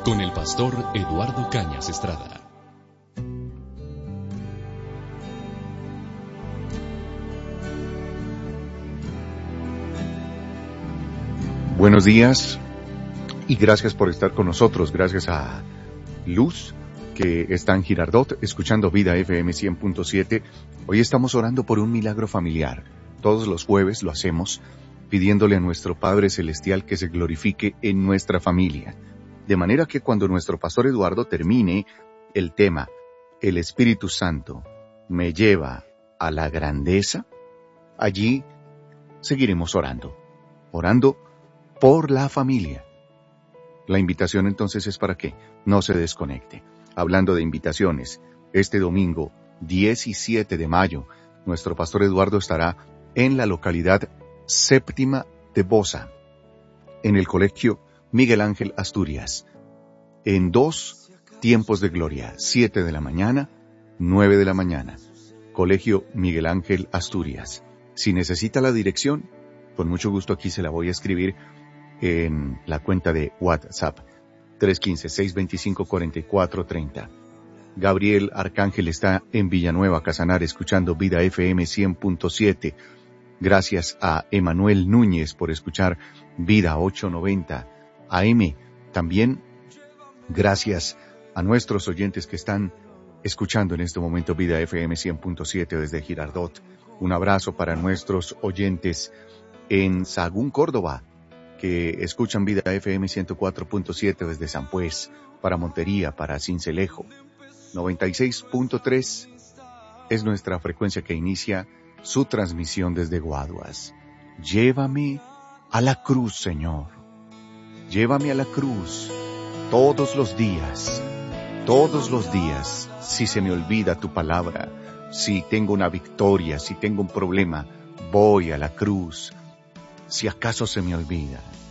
con el pastor Eduardo Cañas Estrada. Buenos días y gracias por estar con nosotros. Gracias a Luz, que está en Girardot, escuchando Vida FM 100.7. Hoy estamos orando por un milagro familiar. Todos los jueves lo hacemos, pidiéndole a nuestro Padre Celestial que se glorifique en nuestra familia. De manera que cuando nuestro pastor Eduardo termine el tema, el Espíritu Santo me lleva a la grandeza, allí seguiremos orando por la familia. La invitación entonces es para que no se desconecte. Hablando de invitaciones, este domingo 17 de mayo, nuestro pastor Eduardo estará en la localidad séptima de Bosa, en el Colegio Miguel Ángel Asturias, en 2 tiempos de gloria, 7 de la mañana, 9 de la mañana, Colegio Miguel Ángel Asturias. Si necesita la dirección, con mucho gusto aquí se la voy a escribir en la cuenta de WhatsApp, 315-625-4430. Gabriel Arcángel está en Villanueva, Casanare, escuchando Vida FM 100.7. Gracias a Emanuel Núñez por escuchar Vida 890 AM. También gracias a nuestros oyentes que están escuchando en este momento Vida FM 100.7 desde Girardot. Un abrazo para nuestros oyentes en Sahagún, Córdoba, que escuchan Vida FM 104.7 desde San Pues, para Montería, para Sincelejo. 96.3 es nuestra frecuencia que inicia su transmisión desde Guaduas. Llévame a la cruz, Señor. Llévame a la cruz todos los días, si se me olvida tu palabra, si tengo una victoria, si tengo un problema, voy a la cruz. Si acaso se me olvida,